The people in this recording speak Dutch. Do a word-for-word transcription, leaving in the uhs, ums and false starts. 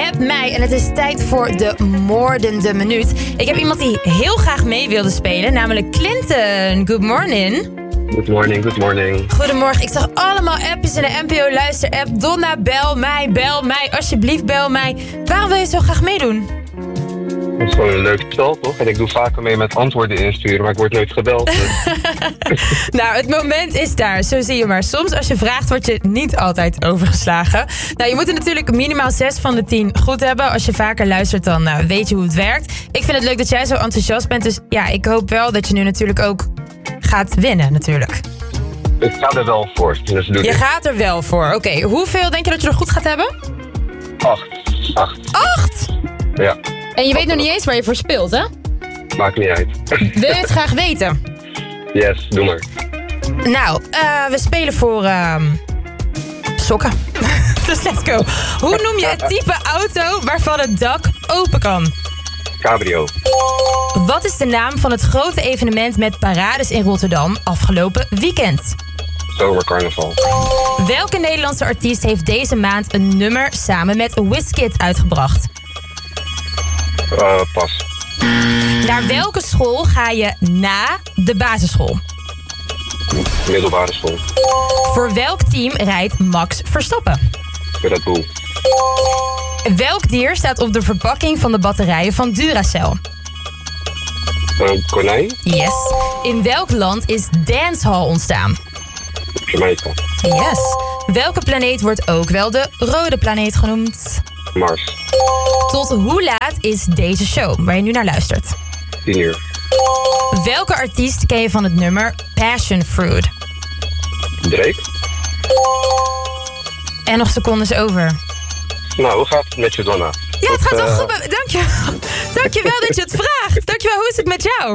App mij en het is tijd voor de moordende minuut. Ik heb iemand die heel graag mee wilde spelen, namelijk Clinton. Good morning. Good morning, good morning. Goedemorgen, ik zag allemaal appjes in de N P O Luister-app. Donna, bel mij, bel mij, alsjeblieft bel mij. Waarom wil je zo graag meedoen? Het is gewoon een leuk spel, toch? En ik doe vaker mee met antwoorden insturen, maar ik word nooit gebeld. Dus. Nou, het moment is daar, zo zie je maar. Soms als je vraagt, word je niet altijd overgeslagen. Nou, je moet er natuurlijk minimaal zes van de tien goed hebben. Als je vaker luistert, dan uh, weet je hoe het werkt. Ik vind het leuk dat jij zo enthousiast bent. Dus ja, ik hoop wel dat je nu natuurlijk ook gaat winnen, natuurlijk. Ik ga er wel voor, dus doe Je dit. gaat er wel voor. Oké, okay. Hoeveel denk je dat je er goed gaat hebben? Acht. Acht. Acht? Ja. En je weet nog niet eens waar je voor speelt, hè? Maakt niet uit. Wil je het graag weten? Yes, doe maar. Nou, uh, we spelen voor uh, sokken. Dus let's go. Hoe noem je het type auto waarvan het dak open kan? Cabrio. Wat is de naam van het grote evenement met parades in Rotterdam afgelopen weekend? Zomercarnaval. Welke Nederlandse artiest heeft deze maand een nummer samen met Wizkid uitgebracht? Uh, pas. Naar welke school ga je na de basisschool? Middelbare school. Voor welk team rijdt Max Verstappen? Red Bull. Welk dier staat op de verpakking van de batterijen van Duracell? Uh, konijn. Yes. In welk land is dancehall ontstaan? Jamaica. Yes. Welke planeet wordt ook wel de rode planeet genoemd? Mars. Tot hoe laat is deze show waar je nu naar luistert? tien uur. Welke artiest ken je van het nummer Passion Fruit? Drake. En nog secondes over. Nou, hoe gaat het met je, Donna? Ja, het gaat wel uh... goed. Dank je. Dank je wel dat je het vraagt. Dank je wel. Hoe is het met jou?